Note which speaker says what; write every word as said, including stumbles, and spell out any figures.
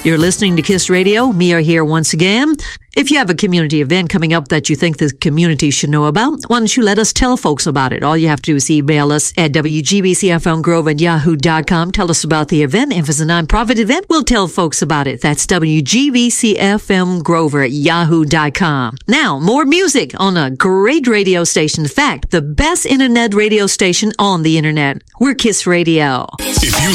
Speaker 1: You're listening to KISS Radio. Mia here once again. If you have a community event coming up that you think the community should know about, why don't you let us tell folks about it? All you have to do is email us at W G B C F M Grove at yahoo dot com. Tell us about the event. If it's a nonprofit event, we'll tell folks about it. That's W G B C F M Grover at yahoo dot com. Now, more music on a great radio station. In fact, the best internet radio station on the internet. We're KISS Radio.
Speaker 2: If you